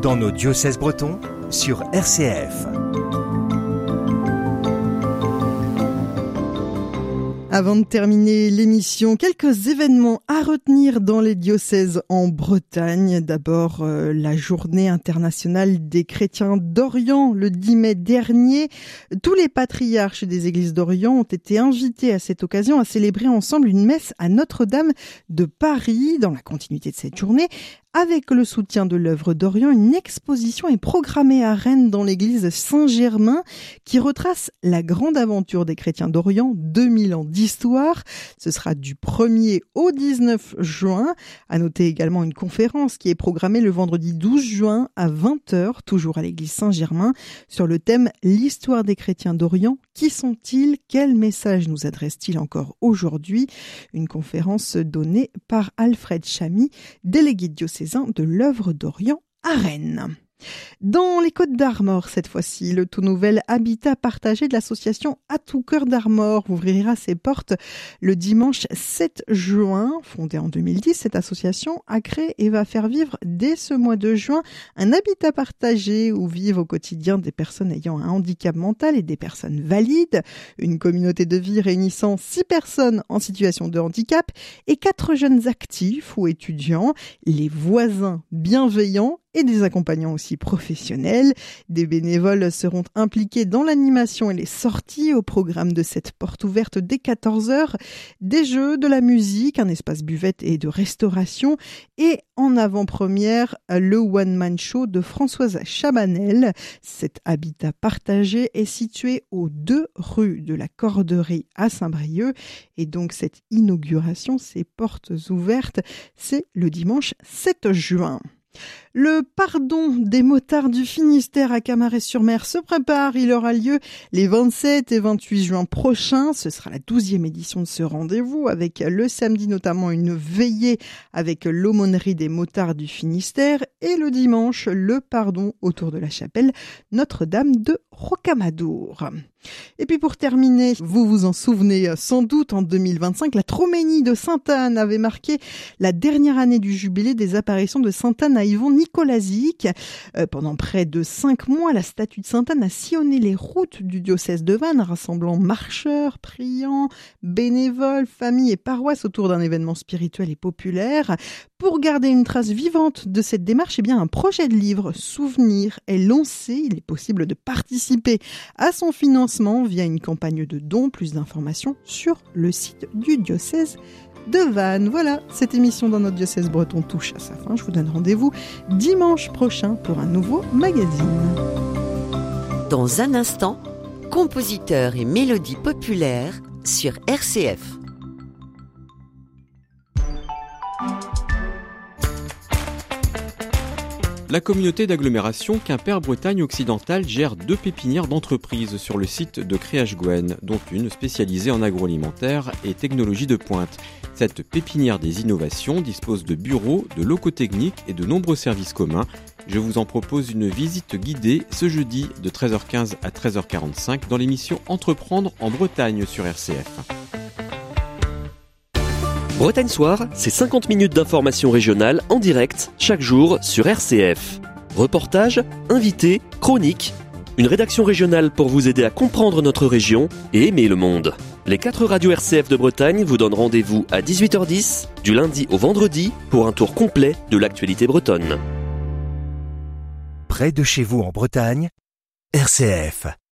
dans nos diocèses bretons sur RCF. Avant de terminer l'émission, quelques événements à retenir dans les diocèses en Bretagne. D'abord, la journée internationale des chrétiens d'Orient, le 10 mai dernier. Tous les patriarches des églises d'Orient ont été invités à cette occasion à célébrer ensemble une messe à Notre-Dame de Paris. Dans la continuité de cette journée, avec le soutien de l'œuvre d'Orient, une exposition est programmée à Rennes dans l'église Saint-Germain qui retrace la grande aventure des chrétiens d'Orient, 2000 ans d'histoire. Ce sera du 1er au 19 juin. À noter également une conférence qui est programmée le vendredi 12 juin à 20h, toujours à l'église Saint-Germain, sur le thème « L'histoire des chrétiens d'Orient. Qui sont-ils ? Quel message nous adressent-ils encore aujourd'hui ?» Une conférence donnée par Alfred Chamy, délégué diocésain de l'œuvre d'Orient à Rennes. Dans les Côtes d'Armor, cette fois-ci, le tout nouvel habitat partagé de l'association À tout cœur d'Armor ouvrira ses portes le dimanche 7 juin. Fondée en 2010, cette association a créé et va faire vivre dès ce mois de juin un habitat partagé où vivent au quotidien des personnes ayant un handicap mental et des personnes valides. Une communauté de vie réunissant 6 personnes en situation de handicap et 4 jeunes actifs ou étudiants, les voisins bienveillants et des accompagnants aussi professionnels. Des bénévoles seront impliqués dans l'animation et les sorties au programme de cette porte ouverte dès 14h. Des jeux, de la musique, un espace buvette et de restauration. Et en avant-première, le one-man show de Françoise Chabanel. Cet habitat partagé est situé aux 2 rues de la Corderie à Saint-Brieuc. Et donc cette inauguration, ces portes ouvertes, c'est le dimanche 7 juin. Le pardon des motards du Finistère à Camaret-sur-Mer se prépare. Il aura lieu les 27 et 28 juin prochains. Ce sera la 12e édition de ce rendez-vous avec le samedi notamment une veillée avec l'aumônerie des motards du Finistère et le dimanche le pardon autour de la chapelle Notre-Dame de Rocamadour. Et puis pour terminer, vous vous en souvenez sans doute, en 2025, la Troménie de Sainte-Anne avait marqué la dernière année du jubilé des apparitions de Sainte-Anne à Yvon Nicolazic. Pendant près de 5 mois, la statue de Sainte-Anne a sillonné les routes du diocèse de Vannes, rassemblant marcheurs, priants, bénévoles, familles et paroisses autour d'un événement spirituel et populaire. Pour garder une trace vivante de cette démarche, un projet de livre Souvenir est lancé. Il est possible de participer à son financement via une campagne de dons. Plus d'informations sur le site du diocèse de Vannes. Voilà, cette émission dans notre diocèse breton touche à sa fin. Je vous donne rendez-vous dimanche prochain pour un nouveau magazine. Dans un instant, compositeurs et mélodies populaires sur RCF. La communauté d'agglomération Quimper-Bretagne occidentale gère 2 pépinières d'entreprises sur le site de Créache-Gouenne, dont une spécialisée en agroalimentaire et technologie de pointe. Cette pépinière des innovations dispose de bureaux, de locaux techniques et de nombreux services communs. Je vous en propose une visite guidée ce jeudi de 13h15 à 13h45 dans l'émission Entreprendre en Bretagne sur RCF. Bretagne Soir, c'est 50 minutes d'information régionale en direct, chaque jour sur RCF. Reportages, invités, chroniques, une rédaction régionale pour vous aider à comprendre notre région et aimer le monde. Les 4 radios RCF de Bretagne vous donnent rendez-vous à 18h10, du lundi au vendredi, pour un tour complet de l'actualité bretonne. Près de chez vous en Bretagne, RCF.